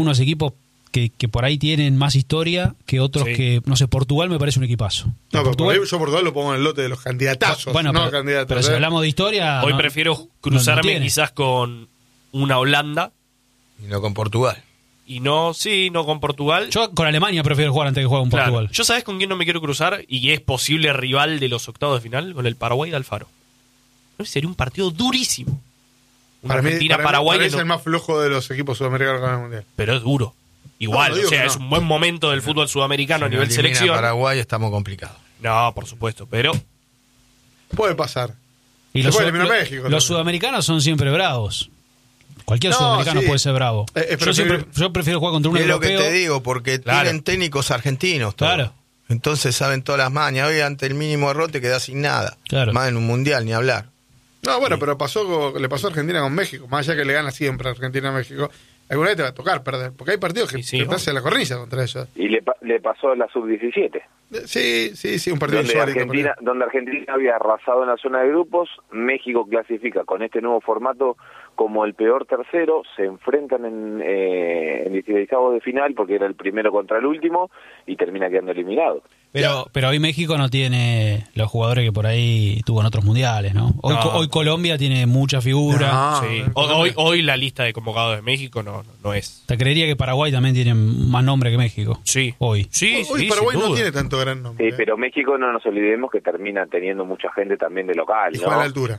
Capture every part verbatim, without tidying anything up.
unos equipos que, que por ahí tienen más historia que otros sí. que, no sé, Portugal me parece un equipazo. No, pero Portugal, por ahí yo Portugal lo pongo en el lote de los candidatazos. Bueno, no pero, candidatos, pero si ¿eh? hablamos de historia... Hoy no, prefiero cruzarme no, no quizás con una Holanda. Y no con Portugal. Y no, sí, no con Portugal. Yo con Alemania prefiero jugar antes que jugar con claro. Portugal. Yo sabes con quién no me quiero cruzar y es posible rival de los octavos de final, con el Paraguay de Alfaro. ¿No? Sería un partido durísimo. Una Para mí, Argentina, para Paraguay. mí, para mí no... es el más flojo de los equipos sudamericanos en el mundial. Pero es duro. Igual, no, no o sea, no. es un buen momento del fútbol sudamericano Si a nivel nos elimina selección. Paraguay estamos complicados. No, por supuesto, pero Puede pasar. Y Se los, puede sud- eliminar lo- México los también. sudamericanos son siempre bravos. Cualquier No, sudamericano sí. puede ser bravo. Eh, eh, yo, prefiero- siempre, yo prefiero jugar contra un Es lo europeo. que te digo, porque Claro. tienen técnicos argentinos. todos. Claro. Entonces saben todas las mañas. Hoy ante el mínimo error te quedás sin nada. Claro. Más en un mundial, ni hablar. No, bueno, pero pasó con- le pasó a Argentina con México. Más allá que le gana siempre a Argentina a México. Alguna vez te va a tocar perder. Porque hay partidos que Sí, sí, te te hacen la cornisa contra ellos. Y le, pa- le pasó a la sub diecisiete, Eh, Sí, sí, sí, un partido donde insólito. Argentina, donde Argentina había arrasado en la zona de grupos. México clasifica con este nuevo formato como el peor tercero. Se enfrentan en, eh, en dieciseisavos de final porque era el primero contra el último y termina quedando eliminado. Pero, pero hoy México no tiene los jugadores que por ahí tuvo en otros mundiales, ¿no? Hoy, No. co- hoy Colombia tiene mucha figura. No. sí. eh, hoy, hoy la lista de convocados de México no, no, no es. Te creería que Paraguay también tiene más nombre que México. Sí. Hoy. Sí, Hoy sí, Paraguay sin no duda. tiene tanto gran nombre. Sí, pero México no nos olvidemos que termina teniendo mucha gente también de local, Y ¿no? juega a la altura.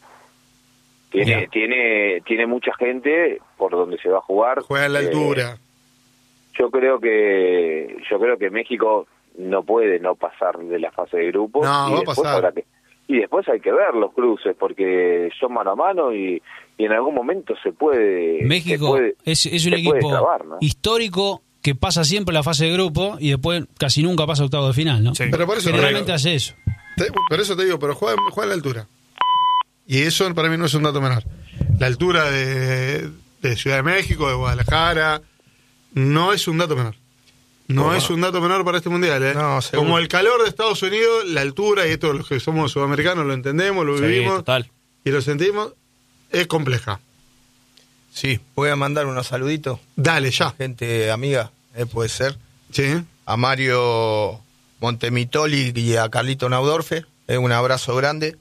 Tiene, Ya. tiene, tiene mucha gente por donde se va a jugar. Juega a la Eh, altura. Yo creo que yo creo que México no puede no pasar de la fase de grupos. No, y va a después pasar. habrá que y después hay que ver los cruces porque son mano a mano y, y en algún momento se puede México se puede- es, es un se puede equipo trabar, ¿no? histórico que pasa siempre la fase de grupo y después casi nunca pasa octavo de final, ¿no? Sí. Pero por eso te Generalmente digo, hace eso. te- por eso te digo, pero juega, juega a la altura. Y eso para mí no es un dato menor. La altura de, de Ciudad de México, de Guadalajara, no es un dato menor. No Bueno. es un dato menor para este mundial, ¿eh? No, seguro. Como el calor de Estados Unidos, la altura, y esto los que somos sudamericanos lo entendemos, lo Sí, vivimos total. y lo sentimos, es compleja. Sí, voy a mandar unos saluditos. Dale, ya. Gente amiga, eh, puede ser. Sí. A Mario Montemitoli y a Carlito Naudorfe. Eh, un abrazo grande.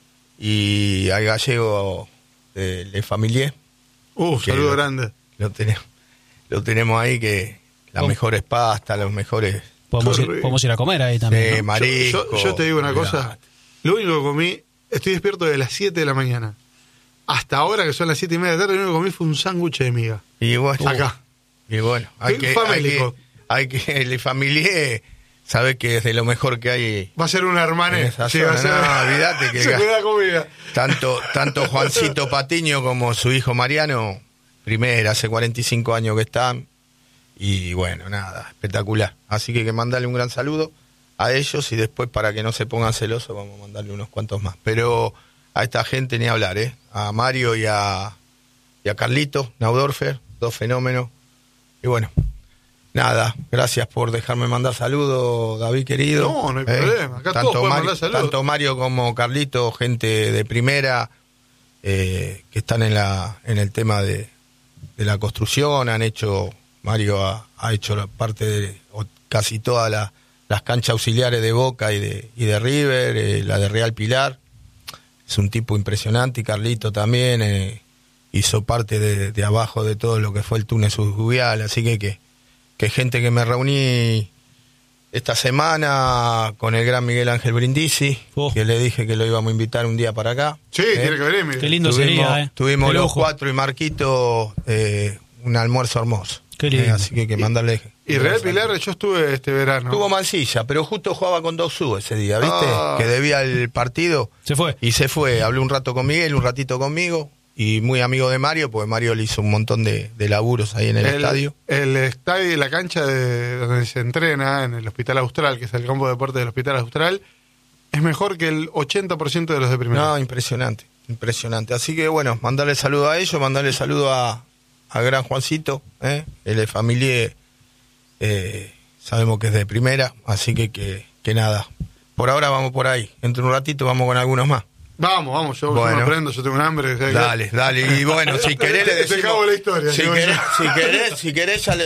Y al gallego de Le Familier. Uh, Que saludo lo- grande. Lo tenemos, lo tenemos ahí, que las Oh. mejores pastas, los mejores... Podemos Qué ir, rico. podemos ir a comer ahí también. Sí, ¿no? marisco. Yo, yo te digo una cosa, Olvidate. lo único que comí, estoy despierto de las siete de la mañana. Hasta ahora, que son las siete y media de la tarde, lo único que comí fue un sándwich de miga. Y bueno, Acá. Y bueno, hay Qué que, hay famélico. que, hay que, el familiar sabe que es de lo mejor que hay. Va a ser una hermana. En esa Sí, va a zona, ser- no, olvídate que se ga- cuida comida. Tanto, tanto Juancito Patiño como su hijo Mariano, primera, hace cuarenta y cinco años que están. Y bueno, nada, espectacular. Así que hay que mandarle un gran saludo a ellos y después, para que no se pongan celosos, vamos a mandarle unos cuantos más. Pero a esta gente ni hablar, ¿eh? A Mario y a, y a Carlito Naudorfer, dos fenómenos. Y bueno, nada, gracias por dejarme mandar saludos, David querido. No, no hay problema. Acá todos pueden Mario, mandar saludos. Tanto Mario como Carlito, gente de primera, eh, que están en la en el tema de, de la construcción, han hecho, Mario ha, ha hecho la parte de o casi todas la- las canchas auxiliares de Boca y de, y de River, eh, la de Real Pilar. Es un tipo impresionante, y Carlito también eh, hizo parte de, de abajo de todo lo que fue el túnel subfluvial, así que, que que gente que me reuní esta semana con el gran Miguel Ángel Brindisi, Oh. que le dije que lo íbamos a invitar un día para acá. Sí, ¿Eh? tiene que venir. Miguel. Qué lindo Tuvimos, sería, ¿eh? tuvimos Qué los lujo. cuatro y Marquito eh, un almuerzo hermoso. Qué lindo. Eh, así que hay que mandarle... Y Real Pilar, yo estuve este verano. Tuvo Mansilla, pero justo jugaba con Doxú ese día, ¿viste? Ah. Que debía el partido. Se fue. Y se fue. Hablé un rato con Miguel, un ratito conmigo. Y muy amigo de Mario, porque Mario le hizo un montón de, de laburos ahí en el, estadio. El estadio, la cancha de donde se entrena, en el Hospital Austral, que es el campo de deporte del Hospital Austral, es mejor que el ochenta por ciento de los de primera. No, impresionante, impresionante. Así que bueno, mandarle saludo a ellos, mandarle saludo a, a gran Juancito, ¿eh? El de familia, eh, sabemos que es de primera, así que, que que nada. Por ahora vamos por ahí. Entre un ratito vamos con algunos más. Vamos, vamos, yo, Bueno. yo me aprendo, yo tengo un hambre. Dale, dale. Y bueno, si querés le Te decimos... acabo la historia. Si digo yo. querés, si querés, si querés ya le